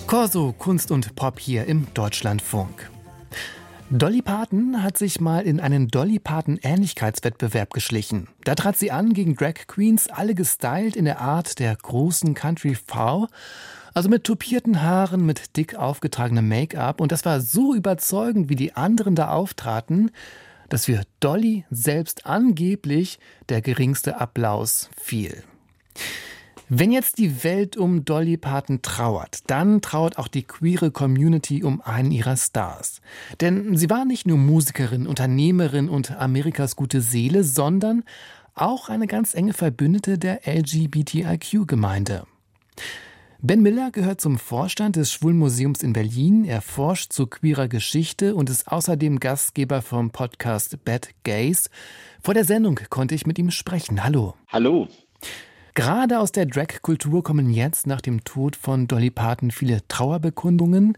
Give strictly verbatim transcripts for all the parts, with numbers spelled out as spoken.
Corso, Kunst und Pop hier im Deutschlandfunk. Dolly Parton hat sich mal in einen Dolly Parton-Ähnlichkeitswettbewerb geschlichen. Da trat sie an gegen Drag Queens, alle gestylt in der Art der großen Country-Frau. Also mit tupierten Haaren, mit dick aufgetragenem Make-up. Und das war so überzeugend, wie die anderen da auftraten, dass für Dolly selbst angeblich der geringste Applaus fiel. Wenn jetzt die Welt um Dolly Parton trauert, dann trauert auch die queere Community um einen ihrer Stars. Denn sie war nicht nur Musikerin, Unternehmerin und Amerikas gute Seele, sondern auch eine ganz enge Verbündete der L G B T I Q-Gemeinde. Ben Miller gehört zum Vorstand des Schwulenmuseums in Berlin. Er forscht zu queerer Geschichte und ist außerdem Gastgeber vom Podcast Bad Gays. Vor der Sendung konnte ich mit ihm sprechen. Hallo. Hallo. Gerade aus der Drag-Kultur kommen jetzt nach dem Tod von Dolly Parton viele Trauerbekundungen.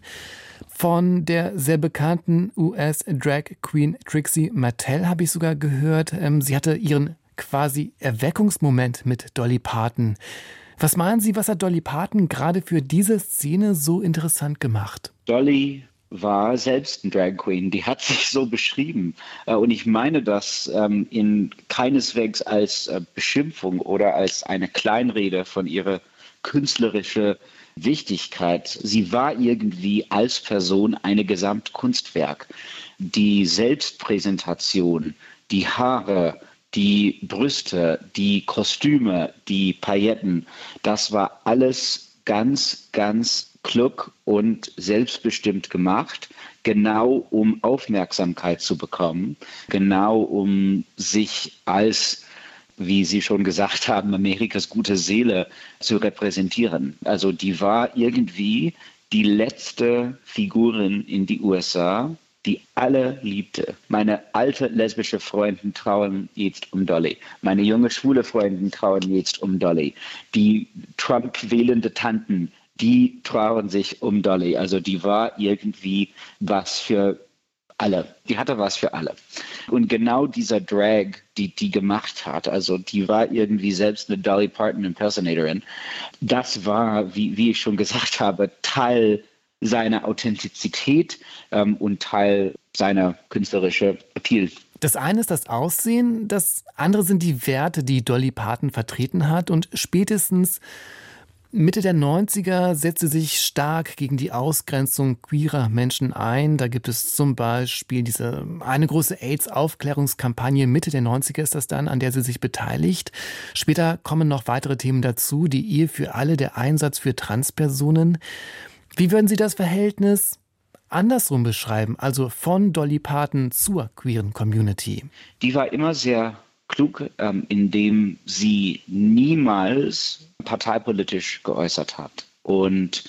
Von der sehr bekannten U S-Drag-Queen Trixie Mattel habe ich sogar gehört, ähm, sie hatte ihren quasi Erweckungsmoment mit Dolly Parton. Was meinen Sie, was hat Dolly Parton gerade für diese Szene so interessant gemacht? Dolly war selbst ein Drag Queen, die hat sich so beschrieben. Und ich meine das ähm, in keineswegs als äh, Beschimpfung oder als eine Kleinrede von ihrer künstlerischen Wichtigkeit. Sie war irgendwie als Person eine Gesamtkunstwerk. Die Selbstpräsentation, die Haare, die Brüste, die Kostüme, die Pailletten, das war alles ganz, ganz klug und selbstbestimmt gemacht, genau um Aufmerksamkeit zu bekommen, genau um sich als, wie Sie schon gesagt haben, Amerikas gute Seele zu repräsentieren. Also die war irgendwie die letzte Figurin in die U S A, die alle liebte. Meine alte lesbische Freunde trauern jetzt um Dolly. Meine junge schwule Freunde trauern jetzt um Dolly. Die Trump-wählende Tanten, die trauern sich um Dolly. Also die war irgendwie was für alle. Die hatte was für alle. Und genau dieser Drag, die die gemacht hat, also die war irgendwie selbst eine Dolly Parton Impersonatorin, das war, wie, wie ich schon gesagt habe, Teil seiner Authentizität ähm, und Teil seiner künstlerischen Appeal. Das eine ist das Aussehen, das andere sind die Werte, die Dolly Parton vertreten hat. Und spätestens Mitte der neunziger setzte sich stark gegen die Ausgrenzung queerer Menschen ein. Da gibt es zum Beispiel diese eine große AIDS-Aufklärungskampagne. Mitte der neunziger ist das dann, an der sie sich beteiligt. Später kommen noch weitere Themen dazu. Die Ehe für alle, der Einsatz für Transpersonen. Wie würden Sie das Verhältnis andersrum beschreiben, also von Dolly Parton zur queeren Community? Die war immer sehr klug, ähm, indem sie niemals parteipolitisch geäußert hat. Und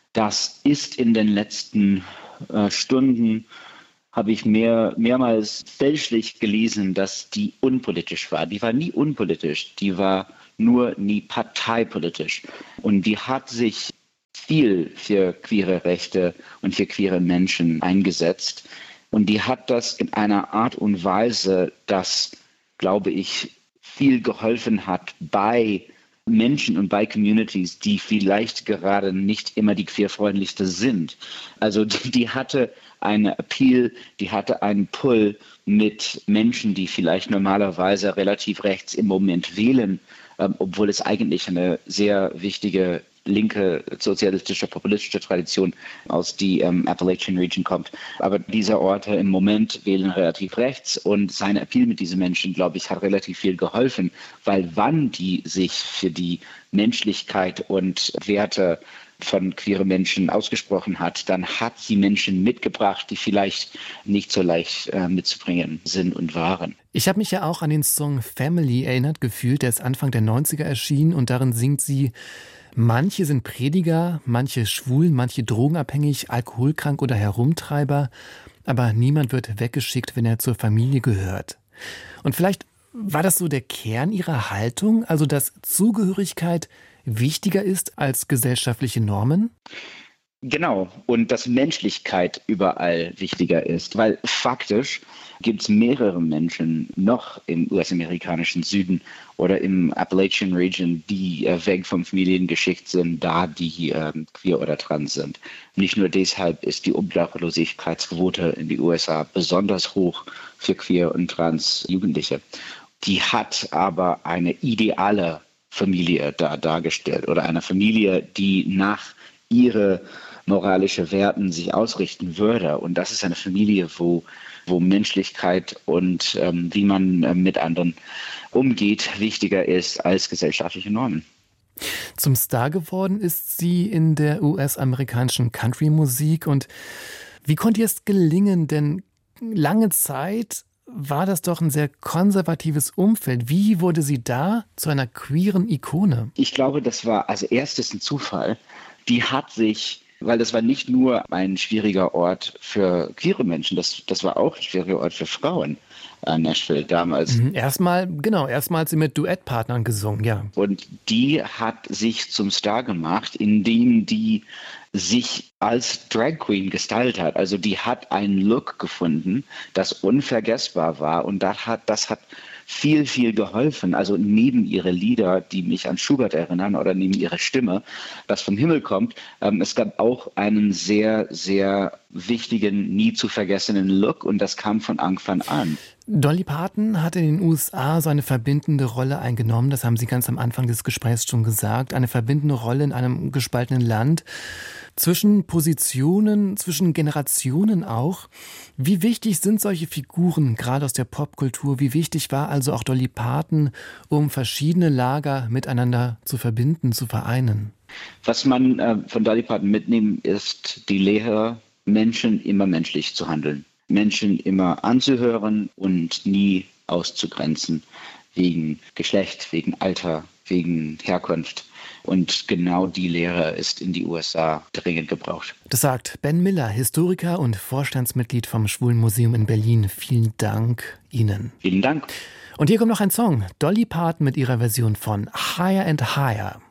das ist in den letzten äh, Stunden, habe ich mehr, mehrmals fälschlich gelesen, dass die unpolitisch war. Die war nie unpolitisch, die war nur nie parteipolitisch. Und die hat sich viel für queere Rechte und für queere Menschen eingesetzt. Und die hat das in einer Art und Weise, das, glaube ich, viel geholfen hat bei Menschen und bei Communities, die vielleicht gerade nicht immer die queerfreundlichste sind. Also die, die hatte einen Appeal, die hatte einen Pull mit Menschen, die vielleicht normalerweise relativ rechts im Moment wählen, ähm, obwohl es eigentlich eine sehr wichtige linke, sozialistische, populistische Tradition aus die ähm, Appalachian Region kommt. Aber diese Orte im Moment wählen relativ rechts und sein Appeal mit diesen Menschen, glaube ich, hat relativ viel geholfen, weil wann die sich für die Menschlichkeit und Werte von queeren Menschen ausgesprochen hat, dann hat sie Menschen mitgebracht, die vielleicht nicht so leicht äh, mitzubringen sind und waren. Ich habe mich ja auch an den Song Family erinnert gefühlt, der ist Anfang der neunziger erschienen und darin singt sie: Manche sind Prediger, manche schwul, manche drogenabhängig, alkoholkrank oder Herumtreiber, aber niemand wird weggeschickt, wenn er zur Familie gehört. Und vielleicht war das so der Kern ihrer Haltung, also dass Zugehörigkeit wichtiger ist als gesellschaftliche Normen? Genau, und dass Menschlichkeit überall wichtiger ist, weil faktisch gibt es mehrere Menschen noch im U S-amerikanischen Süden oder im Appalachian Region, die äh, weg vom Familiengeschicht sind, da die äh, queer oder trans sind. Nicht nur deshalb ist die Obdachlosigkeitsquote in die U S A besonders hoch für queer und trans Jugendliche. Die hat aber eine ideale Familie da dargestellt oder eine Familie, die nach ihre moralische Werten sich ausrichten würde. Und das ist eine Familie, wo, wo Menschlichkeit und ähm, wie man äh, mit anderen umgeht, wichtiger ist als gesellschaftliche Normen. Zum Star geworden ist sie in der U S-amerikanischen Country-Musik. Und wie konnte ihr es gelingen? Denn lange Zeit war das doch ein sehr konservatives Umfeld. Wie wurde sie da zu einer queeren Ikone? Ich glaube, das war als erstes ein Zufall. Die hat sich, weil das war nicht nur ein schwieriger Ort für queere Menschen, das, das war auch ein schwieriger Ort für Frauen an Nashville damals. Mhm, erstmal, genau, erstmal hat sie mit Duettpartnern gesungen, ja. Und die hat sich zum Star gemacht, indem die sich als Drag Queen gestylt hat. Also die hat einen Look gefunden, das unvergessbar war und das hat, das hat viel, viel geholfen. Also neben ihre Lieder, die mich an Schubert erinnern oder neben ihre Stimme, das vom Himmel kommt, ähm, es gab auch einen sehr, sehr wichtigen, nie zu vergessenen Look und das kam von Anfang an. Dolly Parton hat in den U S A so eine verbindende Rolle eingenommen, das haben Sie ganz am Anfang des Gesprächs schon gesagt, eine verbindende Rolle in einem gespaltenen Land, zwischen Positionen, zwischen Generationen auch. Wie wichtig sind solche Figuren, gerade aus der Popkultur? Wie wichtig war also auch Dolly Parton, um verschiedene Lager miteinander zu verbinden, zu vereinen? Was man äh, von Dolly Parton mitnehmen, ist die Lehre, Menschen immer menschlich zu handeln. Menschen immer anzuhören und nie auszugrenzen, wegen Geschlecht, wegen Alter, wegen Herkunft. Und genau die Lehre ist in die U S A dringend gebraucht. Das sagt Ben Miller, Historiker und Vorstandsmitglied vom Schwulenmuseum in Berlin. Vielen Dank Ihnen. Vielen Dank. Und hier kommt noch ein Song. Dolly Parton mit ihrer Version von Higher and Higher.